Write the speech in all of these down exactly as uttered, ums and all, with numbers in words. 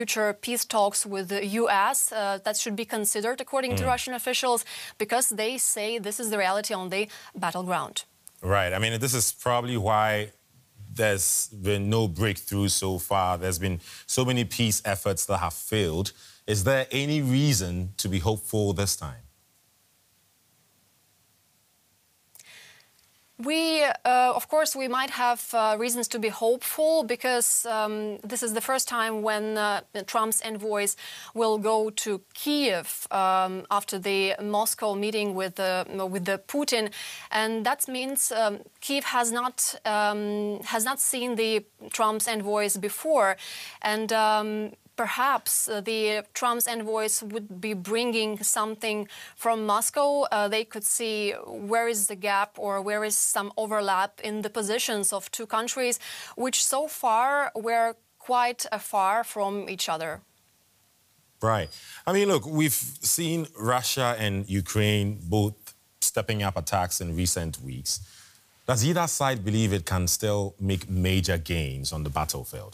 future peace talks with the U S Uh, that should be considered, according mm. to Russian officials, because they say this is the reality on the battleground. Right. I mean, this is probably why there's been no breakthrough so far. There's been so many peace efforts that have failed. Is there any reason to be hopeful this time? We, uh, of course, we might have uh, reasons to be hopeful because um, this is the first time when uh, Trump's envoys will go to Kiev um, after the Moscow meeting with the with the Putin, and that means um, Kiev has not um, has not seen the Trump's envoys before, and. Um, Perhaps uh, the Trump's envoys would be bringing something from Moscow. Uh, they could see where is the gap or where is some overlap in the positions of two countries, which so far were quite uh, far from each other. Right. I mean, look, we've seen Russia and Ukraine both stepping up attacks in recent weeks. Does either side believe it can still make major gains on the battlefield?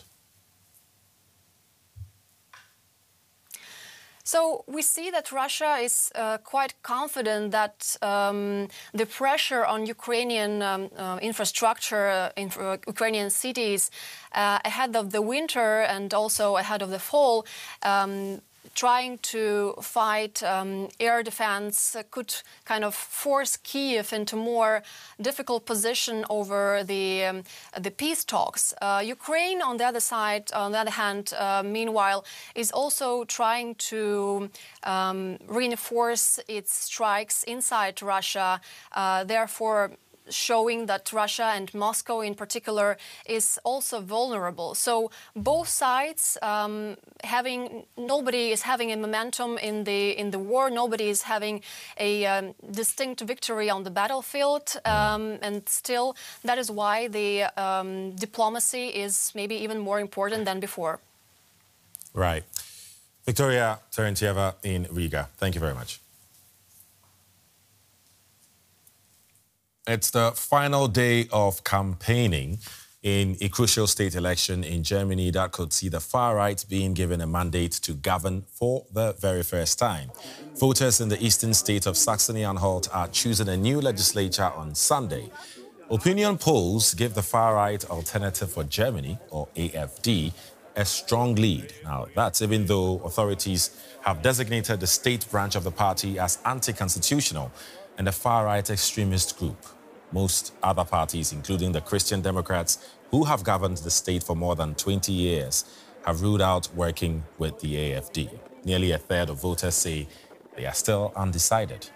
So we see that Russia is uh, quite confident that um, the pressure on Ukrainian um, uh, infrastructure, uh, in, uh, Ukrainian cities uh, ahead of the winter and also ahead of the fall, um, trying to fight um, air defense uh, could kind of force Kiev into more difficult position over the um, the peace talks. Uh, Ukraine, on the other side, on the other hand, uh, meanwhile, is also trying to um, reinforce its strikes inside Russia. Uh, therefore, showing that Russia and Moscow in particular is also vulnerable. So both sides um, having nobody is having a momentum in the in the war. Nobody is having a um, distinct victory on the battlefield, um, and still that is why the um, diplomacy is maybe even more important than before. Right. Victoria Terentieva in Riga. Thank you very much. It's the final day of campaigning in a crucial state election in Germany that could see the far right being given a mandate to govern for the very first time. Voters in the eastern state of Saxony-Anhalt are choosing a new legislature on Sunday. Opinion polls give the far-right Alternative for Germany, or A F D, a strong lead. Now, that's even though authorities have designated the state branch of the party as anti-constitutional and a far-right extremist group. Most other parties, including the Christian Democrats, who have governed the state for more than twenty years, have ruled out working with the A F D. Nearly a third of voters say they are still undecided.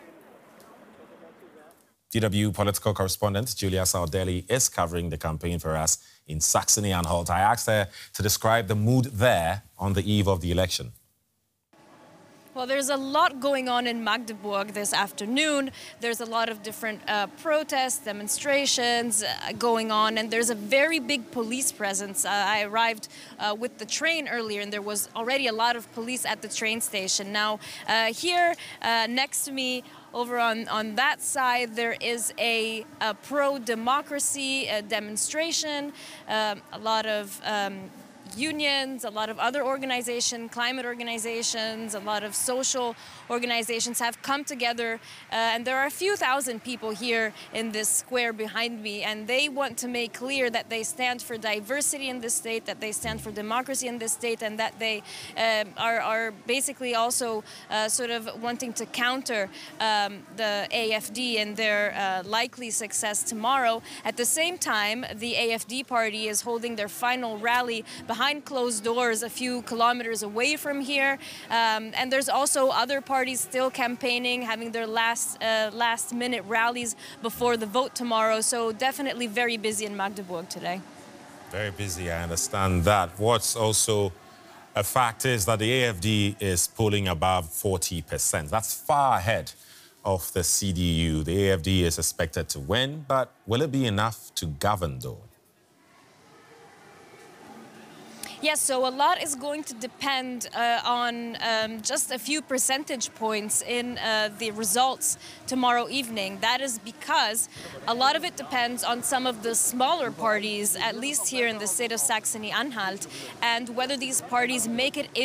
D W political correspondent Julia Saudeli is covering the campaign for us in Saxony-Anhalt. I asked her to describe the mood there on the eve of the election. Well, there's a lot going on in Magdeburg this afternoon. There's a lot of different uh, protests, demonstrations uh, going on, and there's a very big police presence. Uh, I arrived uh, with the train earlier, and there was already a lot of police at the train station. Now, uh, here uh, next to me, over on, on that side, there is a, a pro-democracy uh, demonstration, um, a lot of um, unions, a lot of other organizations, climate organizations, a lot of social organizations have come together, uh, and there are a few thousand people here in this square behind me, and they want to make clear that they stand for diversity in this state, that they stand for democracy in this state, and that they uh, are, are basically also uh, sort of wanting to counter um, the A F D and their uh, likely success tomorrow. At the same time, the A F D party is holding their final rally behind behind closed doors a few kilometers away from here. Um, and there's also other parties still campaigning, having their last, uh, last minute rallies before the vote tomorrow. So definitely very busy in Magdeburg today. Very busy, I understand that. What's also a fact is that the A F D is polling above forty percent. That's far ahead of the C D U. The A F D is expected to win, but will it be enough to govern, though? Yes, so a lot is going to depend uh, on um, just a few percentage points in uh, the results tomorrow evening. That is because a lot of it depends on some of the smaller parties, at least here in the state of Saxony-Anhalt, and whether these parties make it in